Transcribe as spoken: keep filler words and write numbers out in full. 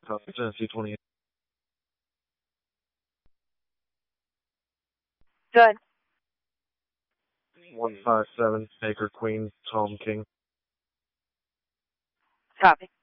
Copy, Tennessee twenty-eight. Good. one five seven, Acre Queen, Tom King. Copy.